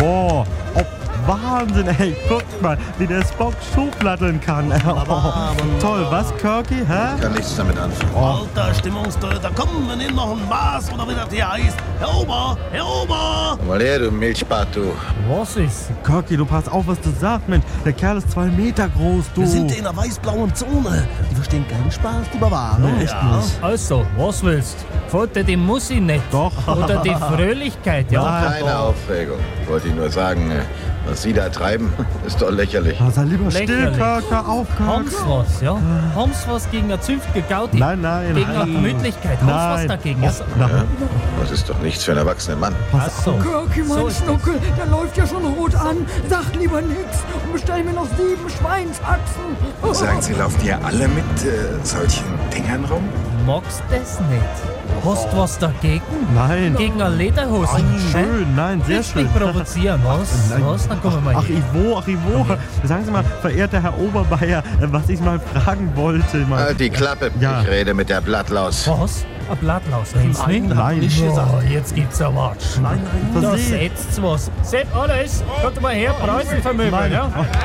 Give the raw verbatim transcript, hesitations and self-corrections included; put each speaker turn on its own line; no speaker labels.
Boah, oh, Wahnsinn, ey, guck mal, wie der Spock Schubladdeln kann. Oh, toll, was, Kirky, hä?
Ich kann nichts damit anfangen.
Oh. Alter Stimmungstöter, komm, wir nehmen noch ein Maß oder wie das hier heißt. Herr Ober, Herr Ober!
Komm mal her, du Milchbart, du.
Was ist?
Kirky, du pass auf, was du sagst, Mensch. Der Kerl ist zwei Meter groß, du.
Wir sind in der weiß-blauen Zone. Die verstehen keinen Spaß, die Barbaren.
Nee, echt nicht.
Also, was willst? Gefällt dir die Musik nicht?
Doch.
Oder die Fröhlichkeit, ja?
Nein.
Keine Aufregung. Ich wollte Ihnen nur sagen, äh, was Sie da treiben, ist doch lächerlich.
Oh, sei lieber still,
Lächerlich.
Kirky, auf,
Haben's
Kirky.
was, ja? Haben's was gegen eine zünftige Gaudi?
Nein, nein,
Gegen eine
nein.
Gemütlichkeit? Haben's was
Nein.
dagegen?
Oh,
Also,
na,
Ja? Das ist doch nichts für einen erwachsenen Mann.
ach so.
Kirky, mein
So ist
Schnuckel, der läuft ja schon rot an. Sag lieber nix und bestell mir noch sieben Schweinshaxen.
Sagen Sie, laufen hier alle mit äh, solchen Dingern rum?
Magst das nicht? Hast was dagegen?
nein.
Gegen eine Lederhose?
Schön, nein, sehr
Willst
schön.
mich provozieren, was?
Nein.
Was? Dann kommen wir mal
Ach,
hier.
Ivo, ach, Ivo. Sagen Sie mal, verehrter Herr Oberbayer, äh, was ich mal fragen wollte. Mal.
Halt die Klappe.
Ja.
Ich rede mit der Blattlaus.
Was? Ein Blattlaus, rennst
Nein,
nicht?
hab ich nicht
Oh,
gesagt.
jetzt gibt's ein Watsch.
Nein, nein.
Da
Sie-
setzt was. Seht alles, kommt mal her, Preußen vermöbeln,
Nein.
ja?